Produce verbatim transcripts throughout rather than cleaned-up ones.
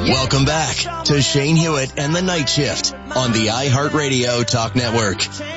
Welcome back to Shane Hewitt and the Night Shift on the iHeartRadio Talk Network.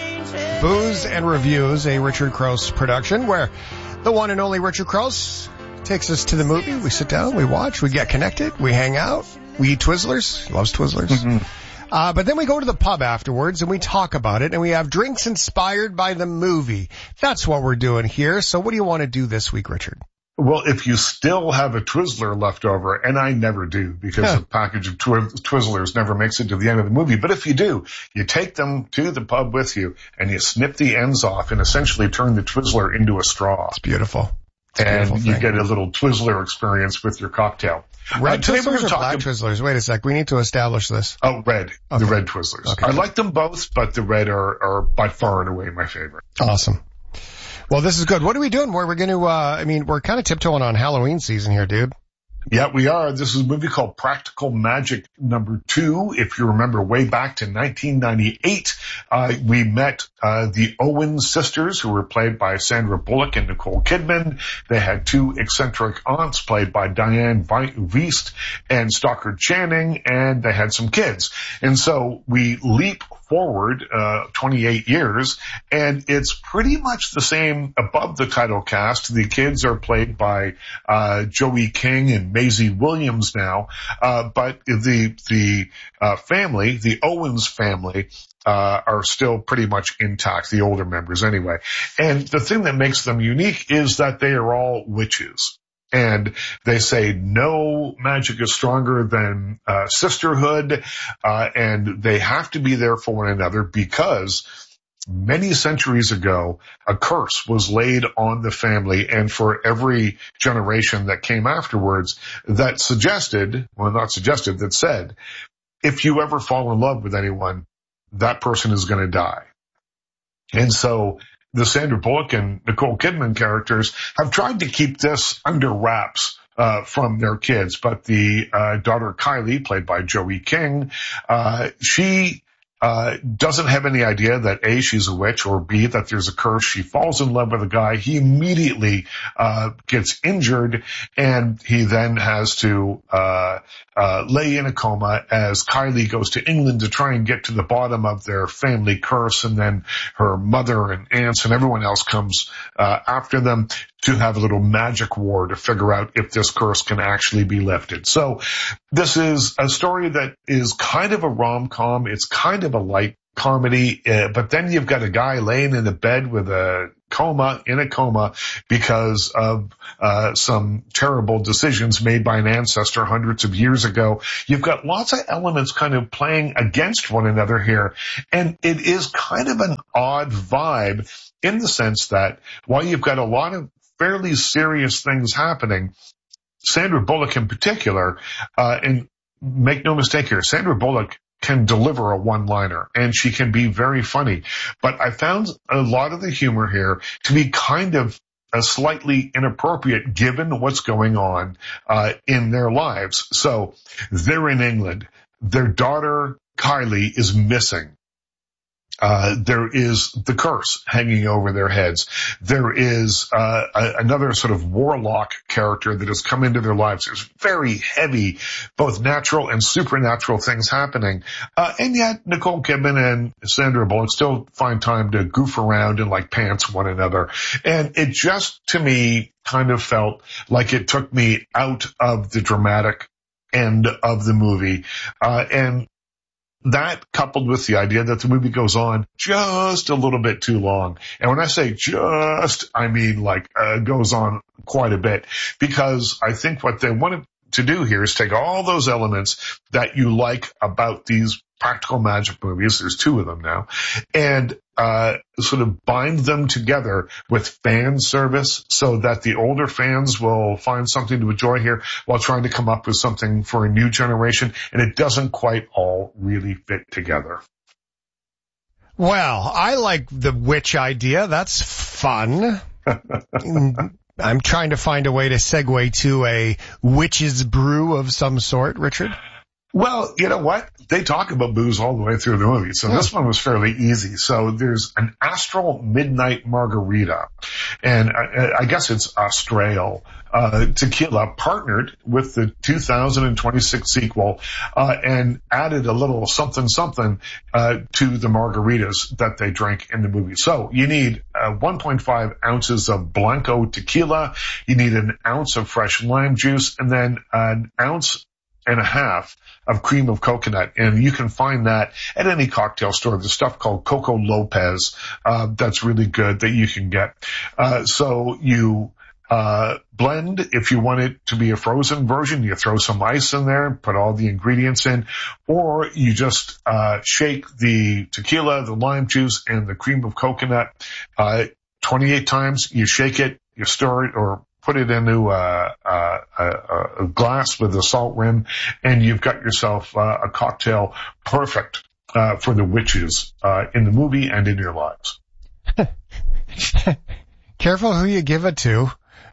Booze and Reviews, a Richard Crouse production where the one and only Richard Crouse takes us to the movie. We sit down, we watch, we get connected, we hang out, we eat Twizzlers. He loves Twizzlers. Mm-hmm. Uh, but then we go to the pub afterwards and we talk about it and we have drinks inspired by the movie. That's what we're doing here. So what do you want to do this week, Richard? Well, if you still have a Twizzler left over, and I never do because huh. a package of Twi- Twizzlers never makes it to the end of the movie, but if you do, you take them to the pub with you and you snip the ends off and essentially turn the Twizzler into a straw. It's beautiful. It's a and beautiful you get a little Twizzler experience with your cocktail. Red uh, today Twizzlers we're or talking black Twizzlers? Wait a sec. We need to establish this. Oh, red. Okay. The red Twizzlers. Okay. I like them both, but the red are, are by far and away my favorite. Awesome. Well, this is good. What are we doing? Where we're going to, uh, I mean, we're kind of tiptoeing on Halloween season here, dude. Yeah, we are. This is a movie called Practical Magic number two. If you remember way back to nineteen ninety-eight, uh, we met, uh, the Owen sisters who were played by Sandra Bullock and Nicole Kidman. They had two eccentric aunts played by Diane Wiest and Stockard Channing, and they had some kids. And so we leap forward, uh, twenty-eight years, and it's pretty much the same above the title cast. The kids are played by, uh, Joey King and Maisie Williams now, uh, but the, the, uh, family, the Owens family, uh, are still pretty much intact, the older members anyway. And the thing that makes them unique is that they are all witches. And they say no magic is stronger than uh, sisterhood, uh, and they have to be there for one another because many centuries ago, a curse was laid on the family and for every generation that came afterwards that suggested, well, not suggested, that said, if you ever fall in love with anyone, that person is going to die. And so the Sandra Bullock and Nicole Kidman characters have tried to keep this under wraps uh from their kids, but the uh daughter Kylie, played by Joey King, uh she uh doesn't have any idea that A, she's a witch, or B, that there's a curse. She falls in love with a guy. He immediately uh gets injured, and he then has to uh uh lay in a coma as Kylie goes to England to try and get to the bottom of their family curse, and then her mother and aunts and everyone else comes uh after them to have a little magic war to figure out if this curse can actually be lifted. So this is a story that is kind of a rom-com. It's kind of a light comedy, uh, but then you've got a guy laying in a bed with a coma, in a coma, because of uh some terrible decisions made by an ancestor hundreds of years ago. You've got lots of elements kind of playing against one another here, and it is kind of an odd vibe in the sense that while you've got a lot of fairly serious things happening, Sandra Bullock in particular, uh and make no mistake here, Sandra Bullock can deliver a one-liner, and she can be very funny. But I found a lot of the humor here to be kind of a slightly inappropriate given what's going on uh in their lives. So they're in England. Their daughter, Kylie, is missing. Uh, there is the curse hanging over their heads. There is, uh, a, another sort of warlock character that has come into their lives. There's very heavy, both natural and supernatural things happening. Uh, and yet Nicole Kidman and Sandra Bullock still find time to goof around and like pants one another. And it just, to me, kind of felt like it took me out of the dramatic end of the movie. Uh, and that, coupled with the idea that the movie goes on just a little bit too long. And when I say just, I mean like uh, goes on quite a bit, because I think what they wanted to do here is take all those elements that you like about these practical magic movies, there's two of them now, and uh sort of bind them together with fan service so that the older fans will find something to enjoy here while trying to come up with something for a new generation, and it doesn't quite all really fit together. Well, I like the witch idea. That's fun. I'm trying to find a way to segue to a witch's brew of some sort, Richard. Well, you know what? They talk about booze all the way through the movie. So this one was fairly easy. So there's an Astral Midnight Margarita. And I, I guess it's Astral uh, Tequila, partnered with the two thousand twenty-six sequel, uh, and added a little something something uh, to the margaritas that they drink in the movie. So you need uh, one point five ounces of Blanco tequila. You need an ounce of fresh lime juice, and then an ounce and a half of cream of coconut. And you can find that at any cocktail store. There's stuff called Coco Lopez, uh, that's really good that you can get. Uh, so you, uh, blend. If you want it to be a frozen version, you throw some ice in there, put all the ingredients in, or you just, uh, shake the tequila, the lime juice, and the cream of coconut, uh, twenty-eight times. You shake it, you stir it, or put it into a, a, a, a glass with a salt rim, and you've got yourself uh, a cocktail perfect uh, for the witches uh, in the movie and in your lives. Careful who you give it to.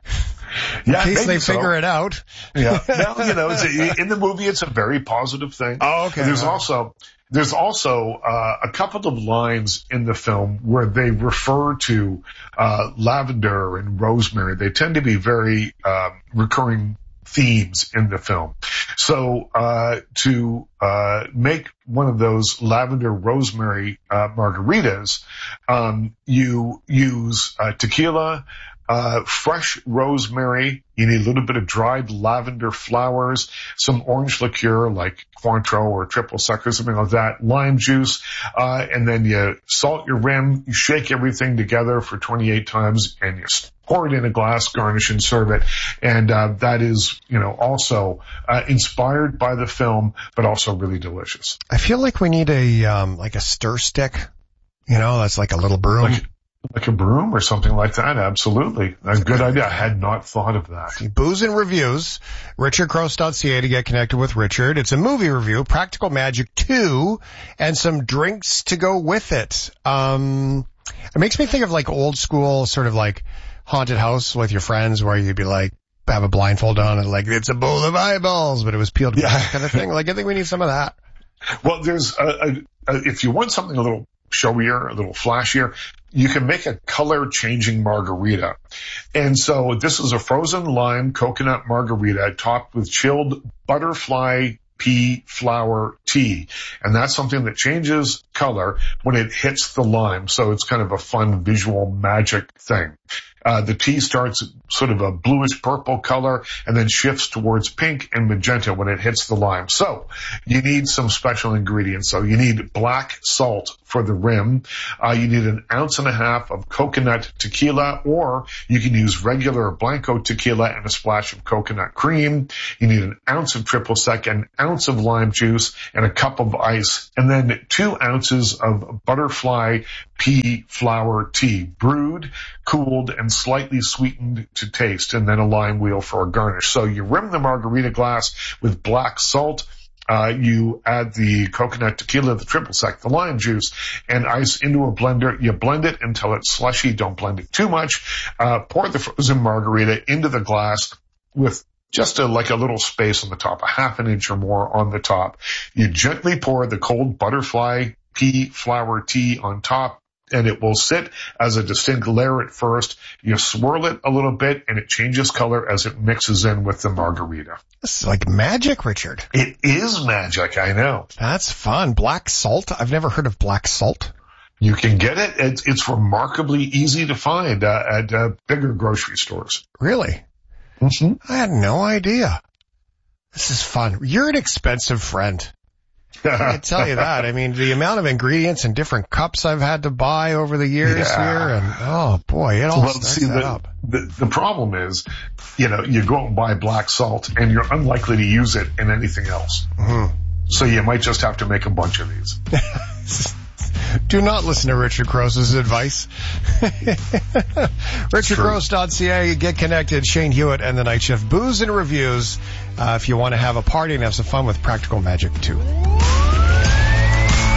In Yeah, case they so. figure it out. Yeah. Well, you know, it's a, in the movie, it's a very positive thing. Oh, okay. There's also, there's also, uh, a couple of lines in the film where they refer to, uh, lavender and rosemary. They tend to be very, uh, recurring themes in the film. So, uh, to, uh, make one of those lavender rosemary, uh, margaritas, um, you use, uh, tequila, Uh, fresh rosemary. You need a little bit of dried lavender flowers, some orange liqueur like Cointreau or triple sec or something like that, lime juice, uh, and then you salt your rim, you shake everything together for twenty-eight times, and you pour it in a glass, garnish and serve it. And, uh, that is, you know, also, uh, inspired by the film, but also really delicious. I feel like we need a, um, like a stir stick. You know, that's like a little broom. Like, Like a broom or something like that. Absolutely. A good idea. I had not thought of that. Booze and Reviews, richard cross dot c a to get connected with Richard. It's a movie review, Practical Magic two, and some drinks to go with it. Um, it makes me think of like old school sort of like haunted house with your friends where you'd be like, have a blindfold on and like, it's a bowl of eyeballs, but it was peeled Yeah. back kind of thing. Like, I think we need some of that. Well, there's a, a, a, if you want something a little showier, a little flashier, you can make a color changing margarita. And so this is a frozen lime coconut margarita topped with chilled butterfly pea flower tea. And that's something that changes color when it hits the lime. So it's kind of a fun visual magic thing. Uh, the tea starts sort of a bluish purple color and then shifts towards pink and magenta when it hits the lime. So you need some special ingredients. So you need black salt for the rim. Uh, you need an ounce and a half of coconut tequila, or you can use regular Blanco tequila and a splash of coconut cream. You need an ounce of triple sec, an ounce of lime juice, and a cup of ice, and then two ounces of butterfly pea flower tea, brewed, cooled, and slightly sweetened to taste, and then a lime wheel for a garnish. So you rim the margarita glass with black salt. Uh, you add the coconut tequila, the triple sec, the lime juice, and ice into a blender. You blend it until it's slushy. Don't blend it too much. Uh, pour the frozen margarita into the glass with just a, like a little space on the top, a half an inch or more on the top. You gently pour the cold butterfly pea flower tea on top, and it will sit as a distinct layer at first. You swirl it a little bit, and it changes color as it mixes in with the margarita. This is like magic, Richard. It is magic, I know. That's fun. Black salt? I've never heard of black salt. You can get it. It's, it's remarkably easy to find uh, at uh, bigger grocery stores. Really? Mm-hmm. I had no idea. This is fun. You're an expensive friend. I can tell you that. I mean, the amount of ingredients and different cups I've had to buy over the years Yeah. here, and oh boy, it all Well, starts see, that the, up. the, the problem is, you know, you go and buy black salt, and you're unlikely to use it in anything else. Mm-hmm. So you might just have to make a bunch of these. Do not listen to Richard Gross's advice. richard gross dot c a. Get connected. Shane Hewitt and the Night Shift. Booze and Reviews. Uh, if you want to have a party and have some fun with Practical Magic two.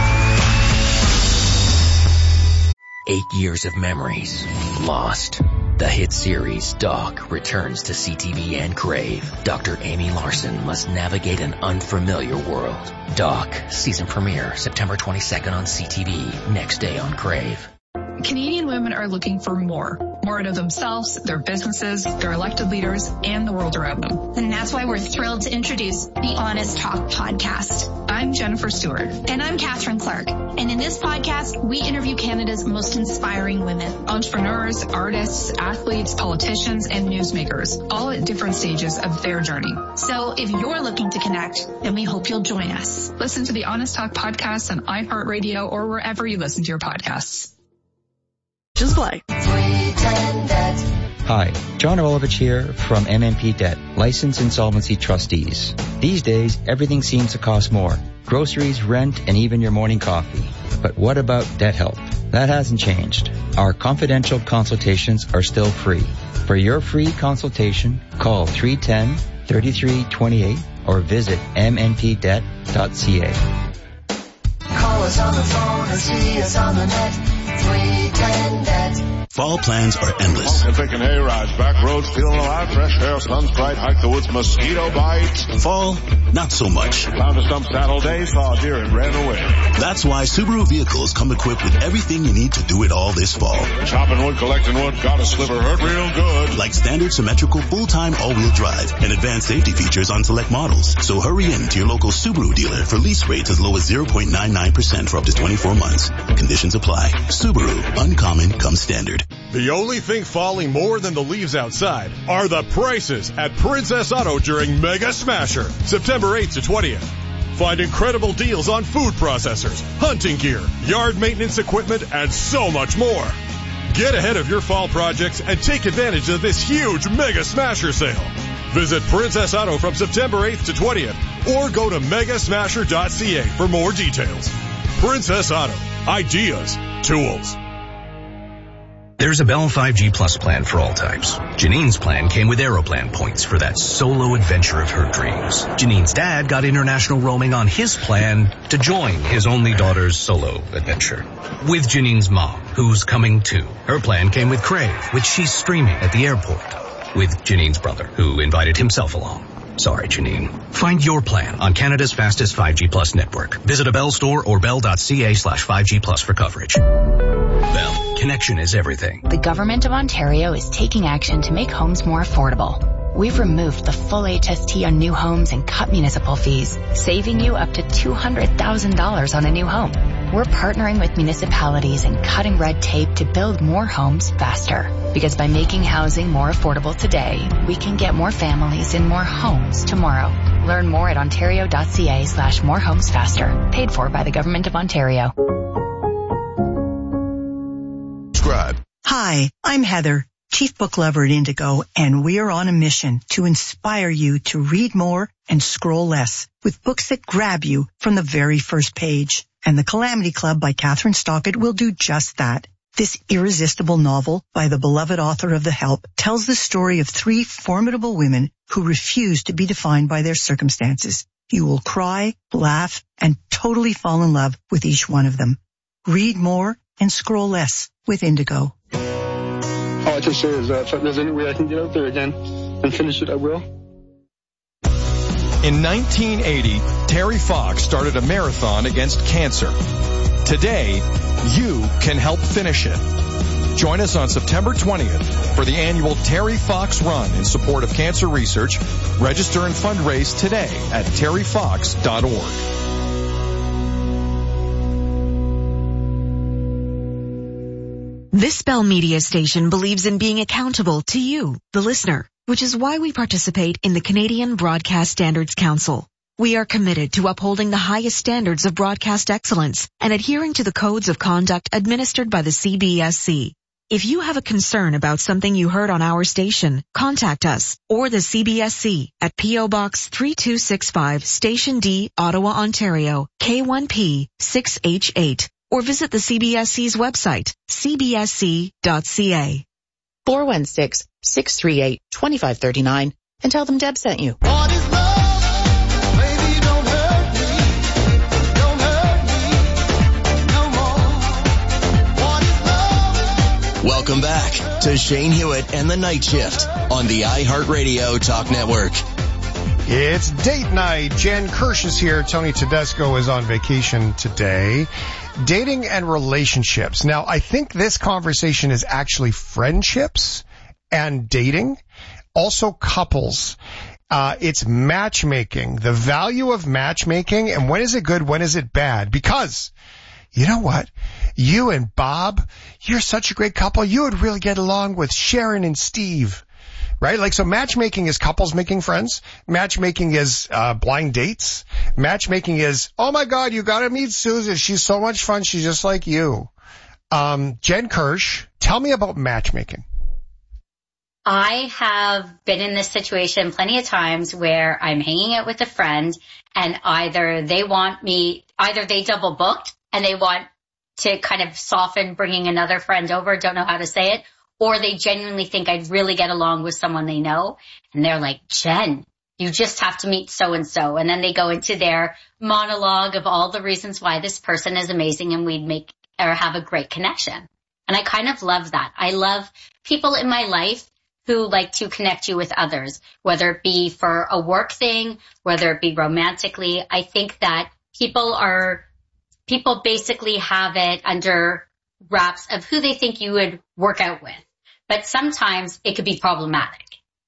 Eight years of memories lost. The hit series Doc returns to C T V and Crave. Doctor Amy Larson must navigate an unfamiliar world. Doc, season premiere September twenty-second on C T V, next day on Crave. Canadian women are looking for more. More out of themselves, their businesses, their elected leaders, and the world around them. And that's why we're thrilled to introduce the Honest Talk podcast. I'm Jennifer Stewart. And I'm Catherine Clark. And in this podcast, we interview Canada's most inspiring women. Entrepreneurs, artists, athletes, politicians, and newsmakers, all at different stages of their journey. So if you're looking to connect, then we hope you'll join us. Listen to the Honest Talk podcast on iHeartRadio or wherever you listen to your podcasts. Just play. Hi, John Rolovich here from M M P Debt, Licensed Insolvency Trustees. These days, everything seems to cost more. Groceries, rent, and even your morning coffee. But what about debt help? That hasn't changed. Our confidential consultations are still free. For your free consultation, call three one zero, three three two eight or visit m n p debt dot c a. Call us on the phone or see us on the net. three ten debt. Fall plans are endless. And thinking, hey, rides, back roads, feeling alive, fresh air, sun's bright, hike the woods, mosquito bites. Fall, not so much. Found a stump saddle day, saw a deer and ran away. That's why Subaru vehicles come equipped with everything you need to do it all this fall. Chopping wood, collecting wood, got a sliver, hurt real good. Like standard symmetrical full-time all-wheel drive and advanced safety features on select models. So hurry in to your local Subaru dealer for lease rates as low as zero point nine nine percent for up to twenty-four months. Conditions apply. Subaru, uncommon comes standard. The only thing falling more than the leaves outside are the prices at Princess Auto during Mega Smasher, September eighth to twentieth. Find incredible deals on food processors, hunting gear, yard maintenance equipment, and so much more. Get ahead of your fall projects and take advantage of this huge Mega Smasher sale. Visit Princess Auto from September eighth to twentieth or go to mega smasher dot c a for more details. Princess Auto. Ideas. Tools. There's a Bell five G Plus plan for all types. Janine's plan came with Aeroplan points for that solo adventure of her dreams. Janine's dad got international roaming on his plan to join his only daughter's solo adventure. With Janine's mom, who's coming too. Her plan came with Crave, which she's streaming at the airport. With Janine's brother, who invited himself along. Sorry, Janine. Find your plan on Canada's fastest five G Plus network. Visit a Bell store or bell.ca slash 5G Plus for coverage. Bell. Connection is everything. The Government of Ontario is taking action to make homes more affordable. We've removed the full H S T on new homes and cut municipal fees, saving you up to two hundred thousand dollars on a new home. We're partnering with municipalities and cutting red tape to build more homes faster. Because by making housing more affordable today, we can get more families in more homes tomorrow. Learn more at ontario.ca slash more homes faster. Paid for by the Government of Ontario. Subscribe. Hi, I'm Heather, Chief Book Lover at Indigo, and we are on a mission to inspire you to read more and scroll less with books that grab you from the very first page. And The Calamity Club by Catherine Stockett will do just that. This irresistible novel by the beloved author of The Help tells the story of three formidable women who refuse to be defined by their circumstances. You will cry, laugh, and totally fall in love with each one of them. Read more and scroll less with Indigo. All I can say is that if there's any way I can get out there again and finish it, I will. In nineteen eighty, Terry Fox started a marathon against cancer. Today, you can help finish it. Join us on September twentieth for the annual Terry Fox Run in support of cancer research. Register and fundraise today at terry fox dot org. This Bell Media station believes in being accountable to you, the listener, which is why we participate in the Canadian Broadcast Standards Council. We are committed to upholding the highest standards of broadcast excellence and adhering to the codes of conduct administered by the C B S C. If you have a concern about something you heard on our station, contact us or the C B S C at P O Box three two six five, Station D, Ottawa, Ontario, K one P six H eight, or visit the C B S C's website, c b s c dot c a. four one six, six three eight, two five three nine and tell them Deb sent you. Welcome Welcome back to Shane Hewitt and the Night Shift on the iHeartRadio Talk Network. It's date night. Jen Kirsch is here. Tony Tedesco is on vacation today. Dating and relationships. Now, I think this conversation is actually friendships and dating. Also couples. Uh, it's matchmaking. The value of matchmaking and when is it good, when is it bad? Because you know what? You and Bob, you're such a great couple. You would really get along with Sharon and Steve, right? Like, so matchmaking is couples making friends. Matchmaking is uh blind dates. Matchmaking is, oh my God, you got to meet Susan. She's so much fun. She's just like you. Um, Jen Kirsch, tell me about matchmaking. I have been in this situation plenty of times where I'm hanging out with a friend and either they want me, either they double booked and they want to kind of soften bringing another friend over, don't know how to say it, or they genuinely think I'd really get along with someone they know. And they're like, Jen, you just have to meet so-and-so. And then they go into their monologue of all the reasons why this person is amazing and we'd make or have a great connection. And I kind of love that. I love people in my life who like to connect you with others, whether it be for a work thing, whether it be romantically. I think that people are, people basically have it under wraps of who they think you would work out with. But sometimes it could be problematic.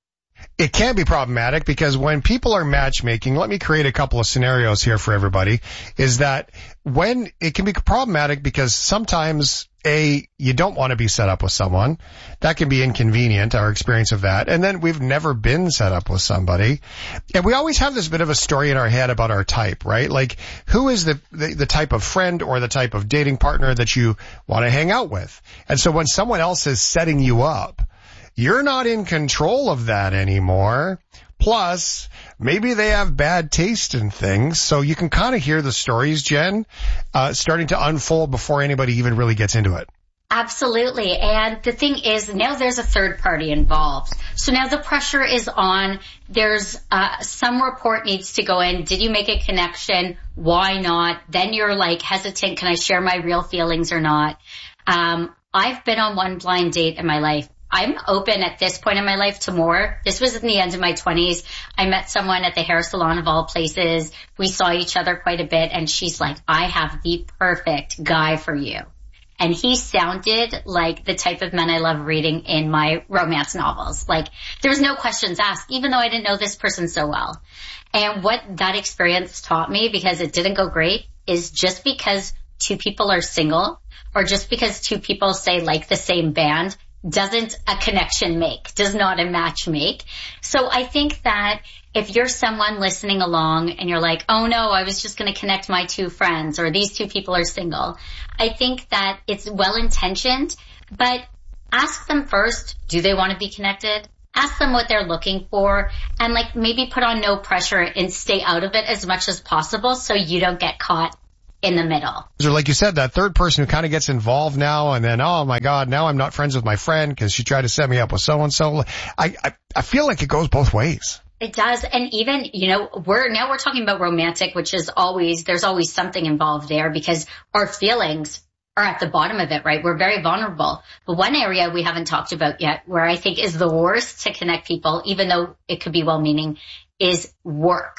It can be problematic because when people are matchmaking, let me create a couple of scenarios here for everybody, is that when it can be problematic because sometimes, A, you don't want to be set up with someone. That can be inconvenient, our experience of that. And then we've never been set up with somebody. And we always have this bit of a story in our head about our type, right? Like, who is the, the, the type of friend or the type of dating partner that you want to hang out with? And so when someone else is setting you up, you're not in control of that anymore. Plus, maybe they have bad taste in things, so you can kind of hear the stories, Jen, uh, starting to unfold before anybody even really gets into it. Absolutely. And the thing is, now there's a third party involved. So now the pressure is on. There's uh, some report needs to go in. Did you make a connection? Why not? Then you're like hesitant. Can I share my real feelings or not? Um, I've been on one blind date in my life. I'm open at this point in my life to more. This was in the end of my twenties. I met someone at the hair salon of all places. We saw each other quite a bit and she's like, I have the perfect guy for you. And he sounded like the type of men I love reading in my romance novels. Like, there was no questions asked, even though I didn't know this person so well. And what that experience taught me, because it didn't go great, is just because two people are single or just because two people say like the same band doesn't a connection make, does not a match make. So I think that if you're someone listening along and you're like, oh no, I was just going to connect my two friends or these two people are single, I think that it's well intentioned, but ask them first, do they want to be connected? Ask them what they're looking for and like maybe put on no pressure and stay out of it as much as possible so you don't get caught in the middle. So like you said, that third person who kind of gets involved now and then, oh my God, now I'm not friends with my friend because she tried to set me up with so-and-so. I, I, I feel like it goes both ways. It does. And even, you know, we're, now we're talking about romantic, which is always, there's always something involved there because our feelings are at the bottom of it, right? We're very vulnerable. But one area we haven't talked about yet where I think is the worst to connect people, even though it could be well-meaning, is work.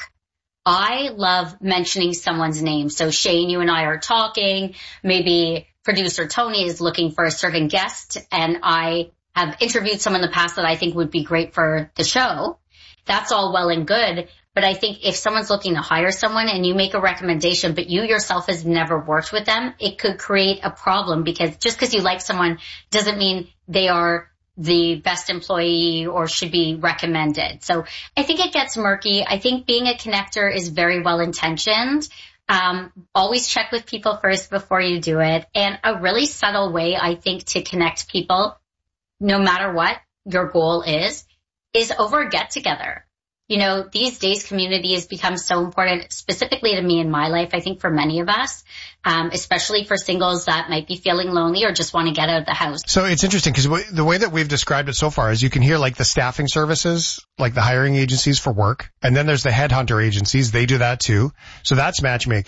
I love mentioning someone's name. So Shane, you and I are talking. Maybe producer Tony is looking for a certain guest and I have interviewed someone in the past that I think would be great for the show. That's all well and good. But I think if someone's looking to hire someone and you make a recommendation, but you yourself has never worked with them, it could create a problem because just because you like someone doesn't mean they are the best employee or should be recommended. So I think it gets murky. I think being a connector is very well intentioned. Um, always check with people first before you do it. And a really subtle way, I think, to connect people, no matter what your goal is, is over a get together. You know, these days community has become so important, specifically to me in my life, I think for many of us, um, especially for singles that might be feeling lonely or just want to get out of the house. So it's interesting because w- the way that we've described it so far is you can hear like the staffing services, like the hiring agencies for work. And then there's the headhunter agencies. They do that too. So that's matchmaking,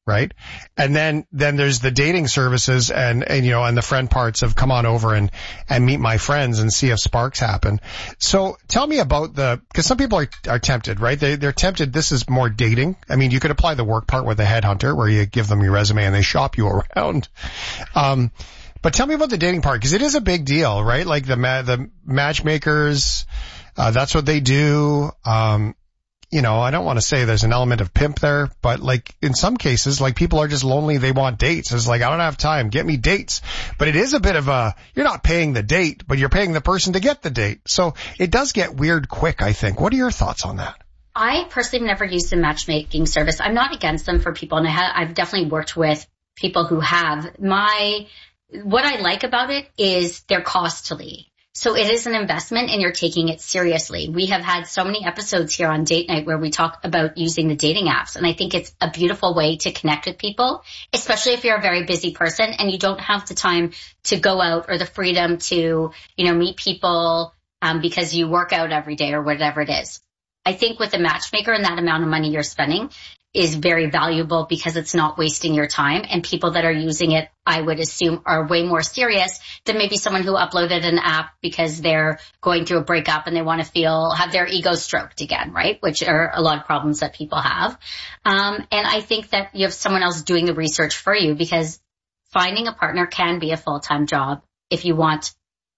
right? And then, then there's the dating services and, and, you know, and the friend parts of come on over and, and meet my friends and see if sparks happen. So tell me about the, cause some people are, are tempted, right? They, they're tempted. This is more dating. I mean, you could apply the work part with the headhunter where you give them your resume and they shop you around. Um, but tell me about the dating part, cause it is a big deal, right? Like the ma- the matchmakers, uh, that's what they do. Um, you know, I don't want to say there's an element of pimp there, but like in some cases, like people are just lonely. They want dates. It's like, I don't have time. Get me dates. But it is a bit of a, you're not paying the date, but you're paying the person to get the date. So it does get weird quick, I think. What are your thoughts on that? I personally have never used a matchmaking service. I'm not against them for people, and I have, I've definitely worked with people who have. My, what I like about it is they're costly. So it is an investment and you're taking it seriously. We have had so many episodes here on Date Night where we talk about using the dating apps. And I think it's a beautiful way to connect with people, especially if you're a very busy person and you don't have the time to go out or the freedom to, you know, meet people um, because you work out every day or whatever it is. I think with a matchmaker and that amount of money you're spending is very valuable because it's not wasting your time, and people that are using it, I would assume, are way more serious than maybe someone who uploaded an app because they're going through a breakup and they want to feel, have their ego stroked again, right? Which are a lot of problems that people have. Um, and I think that you have someone else doing the research for you, because finding a partner can be a full-time job if you want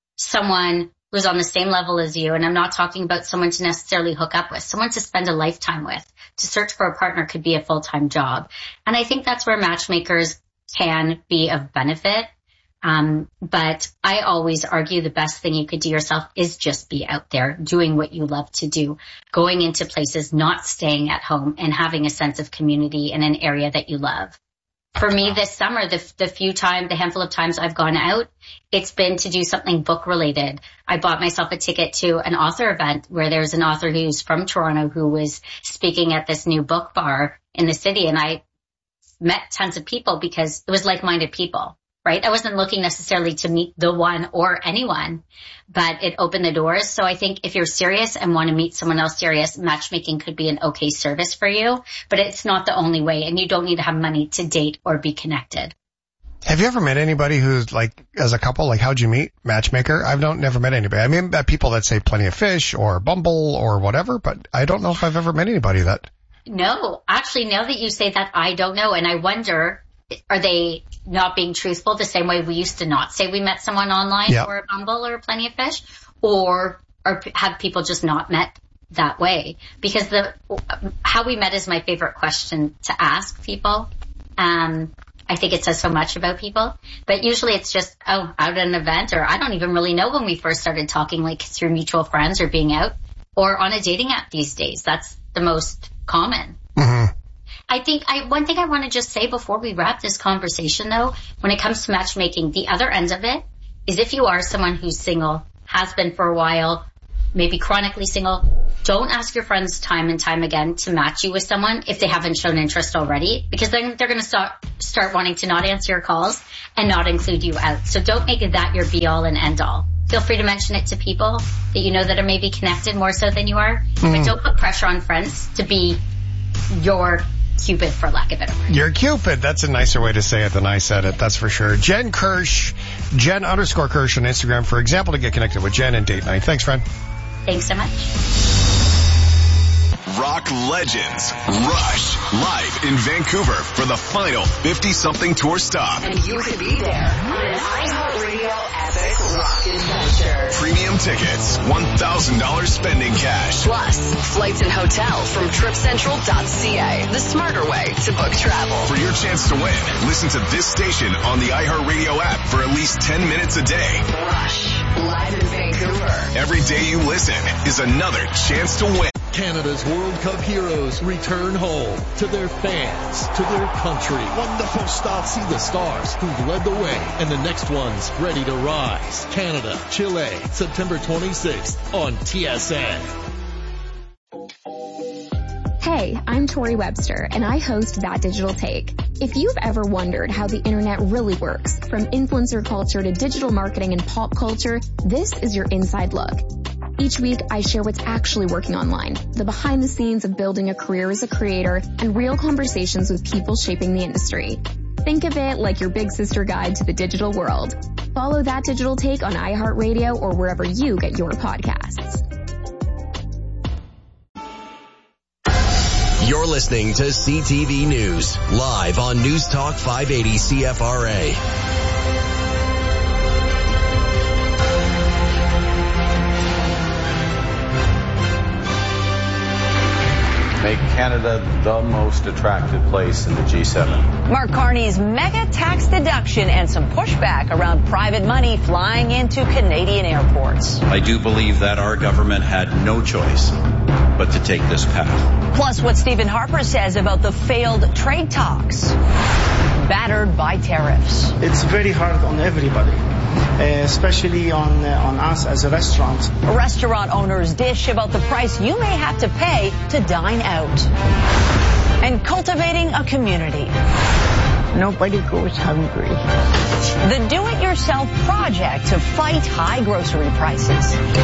someone who's on the same level as you. And I'm not talking about someone to necessarily hook up with, someone to spend a lifetime with. To search for a partner could be a full-time job. And I think that's where matchmakers can be of benefit. Um, but I always argue the best thing you could do yourself is just be out there doing what you love to do, going into places, not staying at home, and having a sense of community in an area that you love. For me this summer, the, the few times, the handful of times I've gone out, it's been to do something book related. I bought myself a ticket to an author event where there's an author who's from Toronto who was speaking at this new book bar in the city. And I met tons of people because it was like-minded people, right? I wasn't looking necessarily to meet the one or anyone, but it opened the doors. So I think if you're serious and want to meet someone else serious, matchmaking could be an okay service for you, but it's not the only way, and you don't need to have money to date or be connected. Have you ever met anybody who's like, as a couple, like how'd you meet? Matchmaker? I've don't, never met anybody. I mean, met people that say Plenty of Fish or Bumble or whatever, but I don't know if I've ever met anybody that. No, actually, now that you say that, I don't know. And I wonder, are they not being truthful the same way we used to not say we met someone online yep. or a Bumble or Plenty of Fish? Or, or have people just not met that way? Because the, how we met is my favorite question to ask people. Um, I think it says so much about people, but usually it's just, oh, out at an event, or I don't even really know when we first started talking, like through mutual friends or being out or on a dating app these days. That's the most common. Mm-hmm. I think I, one thing I want to just say before we wrap this conversation though, when it comes to matchmaking, the other end of it is if you are someone who's single, has been for a while, maybe chronically single, don't ask your friends time and time again to match you with someone if they haven't shown interest already, because then they're going to start, start wanting to not answer your calls and not include you out. So don't make it that your be all and end all. Feel free to mention it to people that you know that are maybe connected more so than you are, mm. but don't put pressure on friends to be your Cupid, for lack of a better word. You're Cupid. That's a nicer way to say it than I said it. That's for sure. Jen Kirsch, Jen underscore Kirsch on Instagram, for example, to get connected with Jen and Date Night. Thanks, friend. Thanks so much. Rock Legends Rush live in Vancouver for the final fifty-something tour stop. And you could be there on an iHeartRadio epic rock adventure. Premium tickets, one thousand dollars spending cash. Plus, flights and hotel from trip central dot c a, the smarter way to book travel. For your chance to win, listen to this station on the iHeartRadio app for at least ten minutes a day. Rush, live in Vancouver. Every day you listen is another chance to win. Canada's World Cup heroes return home to their fans, to their country. Wonderful start. See the stars who've led the way and the next ones ready to rise. Canada, Chile, September twenty-sixth on T S N. Hey, I'm Tori Webster, and I host That Digital Take. If you've ever wondered how the internet really works, from influencer culture to digital marketing and pop culture, this is your inside look. Each week, I share what's actually working online, the behind the scenes of building a career as a creator, and real conversations with people shaping the industry. Think of it like your big sister guide to the digital world. Follow That Digital Take on iHeartRadio or wherever you get your podcasts. You're listening to C T V News, live on News Talk five eighty C F R A. Make Canada the most attractive place in the G seven. Mark Carney's mega tax deduction and some pushback around private money flying into Canadian airports. I do believe that our government had no choice but to take this path. Plus what Stephen Harper says about the failed trade talks, battered by tariffs. It's very hard on everybody. Uh, especially on uh, on us as a restaurant. Restaurant owners dish about the price you may have to pay to dine out. And cultivating a community. Nobody goes hungry. The do-it-yourself project to fight high grocery prices.